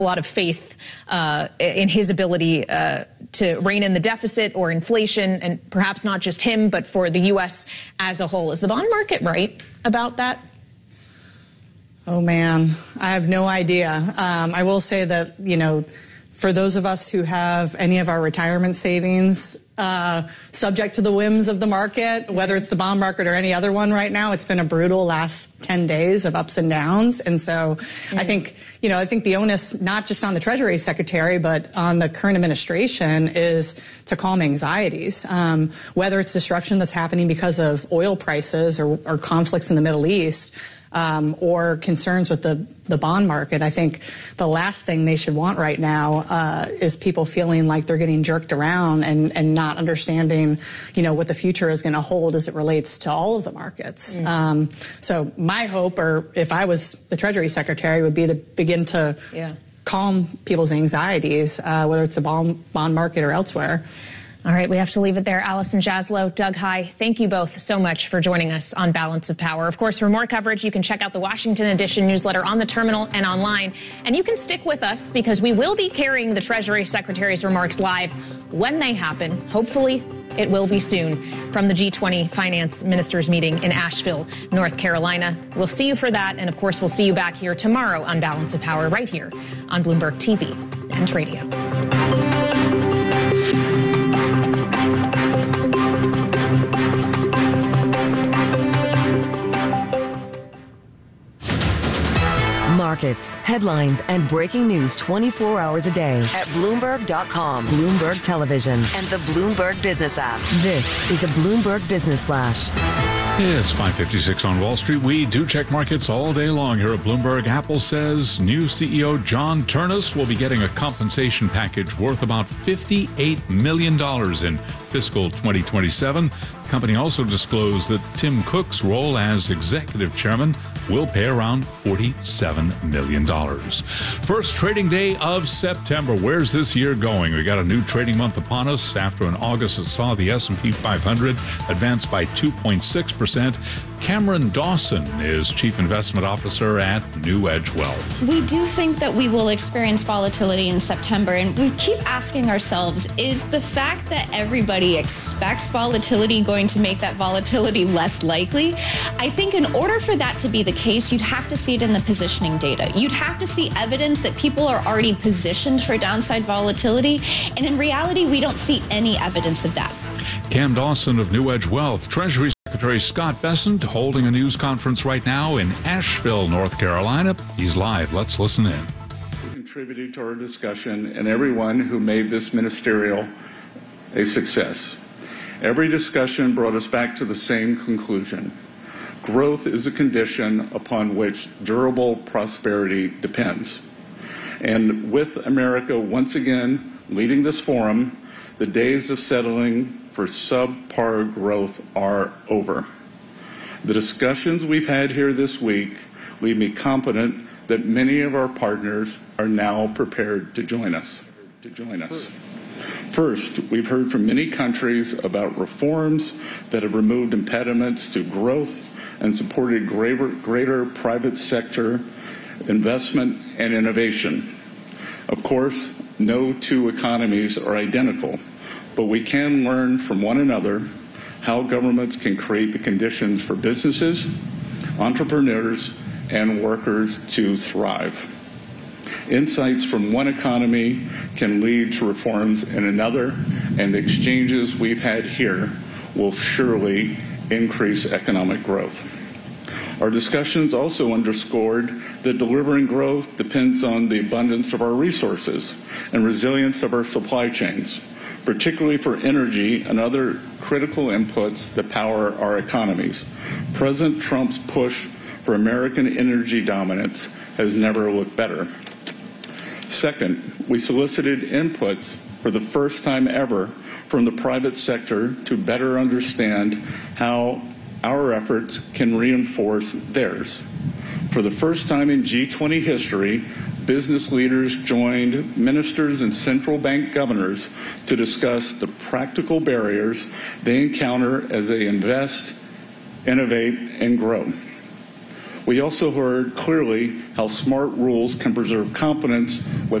a lot of faith in his ability to rein in the deficit or inflation, and perhaps not just him, but for the U.S. as a whole. Is the bond market right about that? Oh, man, I have no idea. I will say that, you know, for those of us who have any of our retirement savings subject to the whims of the market, whether it's the bond market or any other one right now, it's been a brutal last 10 days of ups and downs. And so I think, you know, I think the onus, not just on the Treasury Secretary, but on the current administration, is to calm anxieties. Whether it's disruption that's happening because of oil prices or conflicts in the Middle East, or concerns with the bond market. I think the last thing they should want right now is people feeling like they're getting jerked around and not understanding, you know, what the future is going to hold as it relates to all of the markets. So my hope, or if I was the Treasury Secretary, would be to begin to calm people's anxieties, whether it's the bond market or elsewhere. All right, we have to leave it there. Allison Jaslow, Doug Heye, thank you both so much for joining us on Balance of Power. Of course, for more coverage, you can check out the Washington Edition newsletter on the terminal and online. And you can stick with us because we will be carrying the Treasury Secretary's remarks live when they happen. Hopefully, it will be soon, from the G20 Finance Ministers meeting in Asheville, North Carolina. We'll see you for that. And of course, we'll see you back here tomorrow on Balance of Power right here on Bloomberg TV and radio. Markets, headlines, and breaking news 24 hours a day at Bloomberg.com, Bloomberg Television, and the Bloomberg Business app. This is a Bloomberg Business Flash. It's 5:56 on Wall Street. We do check markets all day long here at Bloomberg. Apple says new CEO John Ternus will be getting a compensation package worth about $58 million in fiscal 2027. The company also disclosed that Tim Cook's role as executive chairman will pay around $47 million. First trading day of September. Where's this year going? We got a new trading month upon us after an August that saw the S&P 500 advance by 2.6%. Cameron Dawson is Chief Investment Officer at New Edge Wealth. We do think that we will experience volatility in September, and we keep asking ourselves, is the fact that everybody expects volatility going to make that volatility less likely? I think in order for that to be the case, you'd have to see it in the positioning data. You'd have to see evidence that people are already positioned for downside volatility, and in reality, we don't see any evidence of that. Cam Dawson of New Edge Wealth. Treasury Secretary Scott Bessent holding a news conference right now in Asheville, North Carolina. He's live. Let's listen in. Contributed to our discussion and everyone who made this ministerial a success. Every discussion brought us back to the same conclusion. Growth is a condition upon which durable prosperity depends. And with America once again leading this forum, the days of settling for subpar growth are over. The discussions we've had here this week leave me confident that many of our partners are now prepared to join us. First, we've heard from many countries about reforms that have removed impediments to growth and supported greater private sector investment and innovation. Of course, no two economies are identical, but we can learn from one another how governments can create the conditions for businesses, entrepreneurs, and workers to thrive. Insights from one economy can lead to reforms in another, and the exchanges we've had here will surely increase economic growth. Our discussions also underscored that delivering growth depends on the abundance of our resources and resilience of our supply chains, particularly for energy and other critical inputs that power our economies. President Trump's push for American energy dominance has never looked better. Second, we solicited inputs for the first time ever from the private sector to better understand how our efforts can reinforce theirs. For the first time in G20 history, business leaders joined ministers and central bank governors to discuss the practical barriers they encounter as they invest, innovate, and grow. We also heard clearly how smart rules can preserve confidence with